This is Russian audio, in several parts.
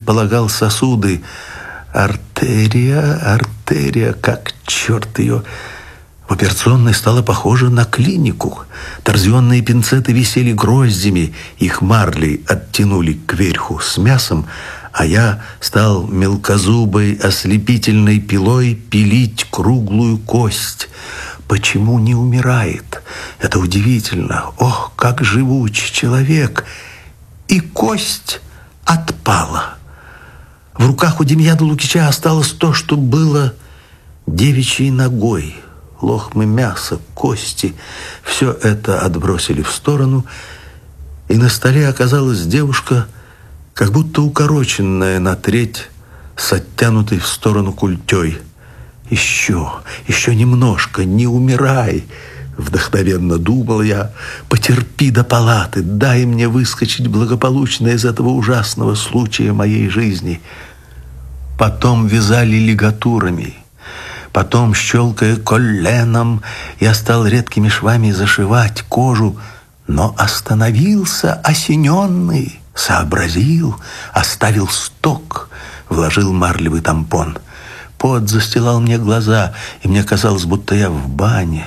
располагал сосуды. Артерия, как черт ее. В операционной стало похоже на клинику. Торзионные пинцеты висели гроздями, их марлей оттянули кверху с мясом, а я стал мелкозубой ослепительной пилой пилить круглую кость. Почему не умирает? Это удивительно. Ох, как живуч человек! И кость отпала. В руках у Демьяна Лукича осталось то, что было девичьей ногой. Лохмы мяса, кости — все это отбросили в сторону, и на столе оказалась девушка, как будто укороченная на треть, с оттянутой в сторону культей. «Еще немножко, не умирай!» Вдохновенно думал я. «Потерпи до палаты, дай мне выскочить благополучно из этого ужасного случая моей жизни». Потом вязали лигатурами. Потом, щелкая колленом, я стал редкими швами зашивать кожу, но остановился осененный, сообразил, оставил сток, вложил марлевый тампон. Пот застилал мне глаза, и мне казалось, будто я в бане.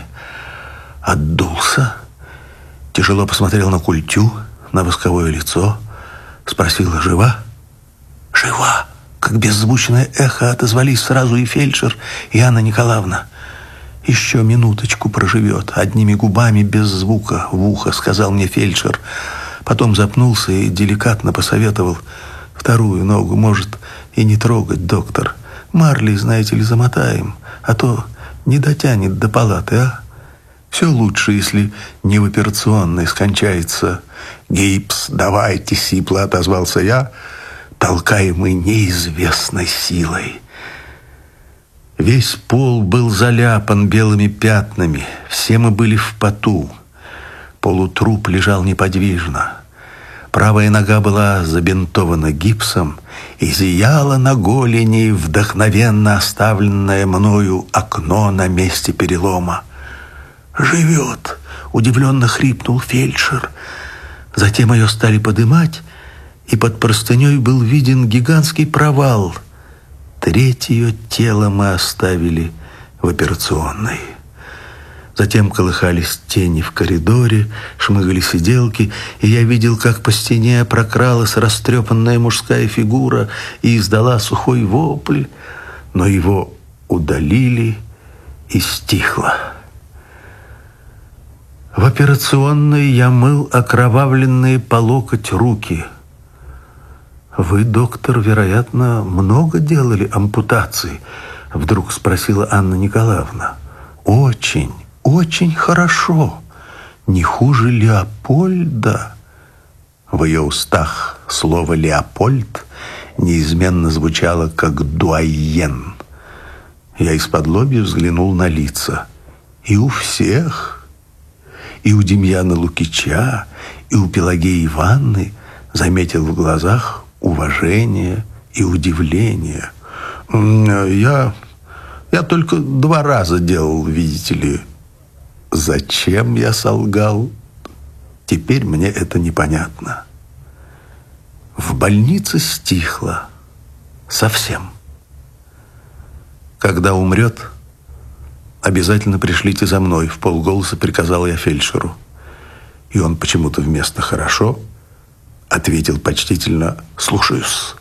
Отдулся, тяжело посмотрел на культю, на восковое лицо, спросил: «Жива?» «Жива!» Как беззвучное эхо отозвались сразу и фельдшер, и Анна Николаевна. «Еще минуточку проживет», одними губами, без звука, в ухо сказал мне фельдшер. Потом запнулся и деликатно посоветовал: «Вторую ногу, может, и не трогать, доктор. Марлей, знаете ли, замотаем, а то не дотянет до палаты, а? Все лучше, если не в операционной скончается». «Гипс, давайте», — сипло отозвался я, толкаемый неизвестной силой. Весь пол был заляпан белыми пятнами, все мы были в поту. Полутруп лежал неподвижно. Правая нога была забинтована гипсом, и зияло на голени вдохновенно оставленное мною окно на месте перелома. «Живет!» — удивленно хрипнул фельдшер. Затем ее стали подымать, и под простыней был виден гигантский провал. Третье тело мы оставили в операционной. Затем колыхались тени в коридоре, шмыгали сиделки, и я видел, как по стене прокралась растрепанная мужская фигура и издала сухой вопль, но его удалили, и стихло. В операционной я мыл окровавленные по локоть руки. «Вы, доктор, вероятно, много делали ампутаций?» — вдруг спросила Анна Николаевна. «Очень, очень хорошо. Не хуже Леопольда». В ее устах слово «Леопольд» неизменно звучало как «дуайен». Я исподлобья взглянул на лица. И у всех, и у Демьяна Лукича, и у Пелагеи Ивановны заметил в глазах уважение и удивление. Я только 2 раза делал, видите ли. Зачем я солгал? Теперь мне это непонятно. В больнице стихло. Совсем. Когда умрет, обязательно пришлите за мной, вполголоса приказал я фельдшеру. И он почему-то вместо «хорошо» ответил почтительно: «Слушаюсь».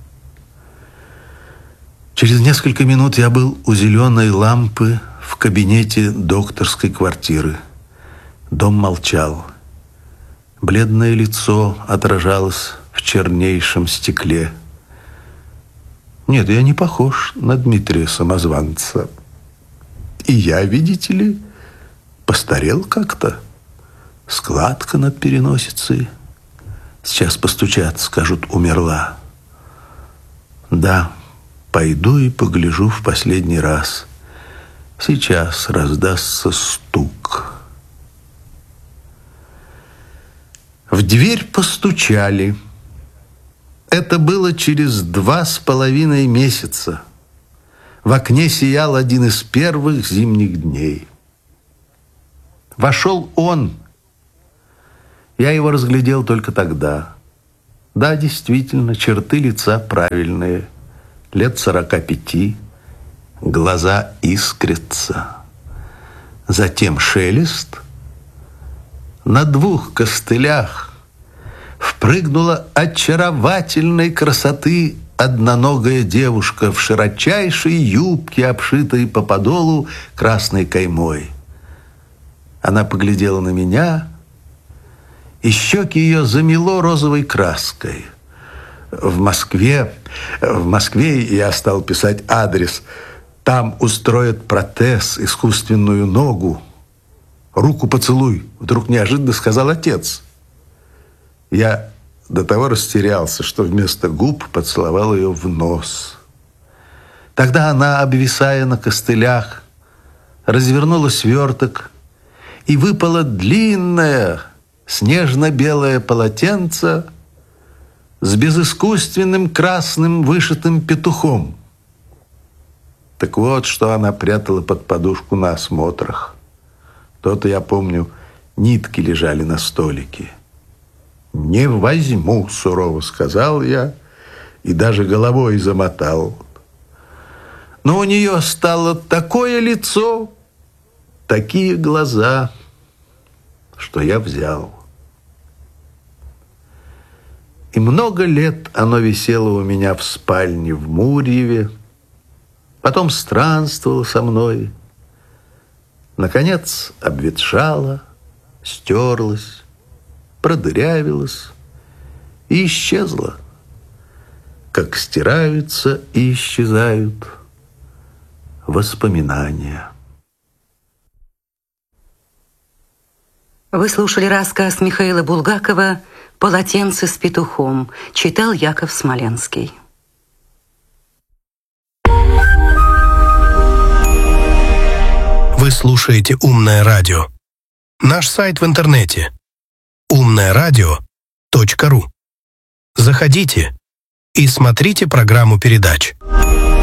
Через несколько минут я был у зеленой лампы в кабинете докторской квартиры. Дом молчал. Бледное лицо отражалось в чернейшем стекле. Нет, я не похож на Дмитрия Самозванца. И я, видите ли, постарел как-то. Складка над переносицей. Сейчас постучат, скажут: умерла. Да, пойду и погляжу в последний раз. Сейчас раздастся стук. В дверь постучали. Это было через 2,5 месяца. В окне сиял один из первых зимних дней. Вошел он. Я его разглядел только тогда. Да, действительно, черты лица правильные. Лет 45, глаза искрятся. Затем шелест. На 2 костылях впрыгнула очаровательной красоты одноногая девушка в широчайшей юбке, обшитой по подолу красной каймой. Она поглядела на меня, и щеки ее замело розовой краской. В Москве я стал писать адрес. Там устроят протез, искусственную ногу. «Руку поцелуй», — вдруг неожиданно сказал отец. Я до того растерялся, что вместо губ поцеловал ее в нос. Тогда она, обвисая на костылях, развернула сверток, и выпало длинное снежно-белое полотенце с безыскусственным красным вышитым петухом. Так вот, что она прятала под подушку на осмотрах. То-то, я помню, нитки лежали на столике. «Не возьму», — сурово сказал я, и даже головой замотал. Но у нее стало такое лицо, такие глаза, что я взял. И много лет оно висело у меня в спальне в Мурьеве, потом странствовало со мной, наконец обветшало, стерлось, продырявилось и исчезло, как стираются и исчезают воспоминания. Вы слушали рассказ Михаила Булгакова «Полотенце с петухом». Читал Яков Смоленский. Вы слушаете «Умное радио». Наш сайт в интернете умное-радио.ру. Заходите и смотрите программу передач.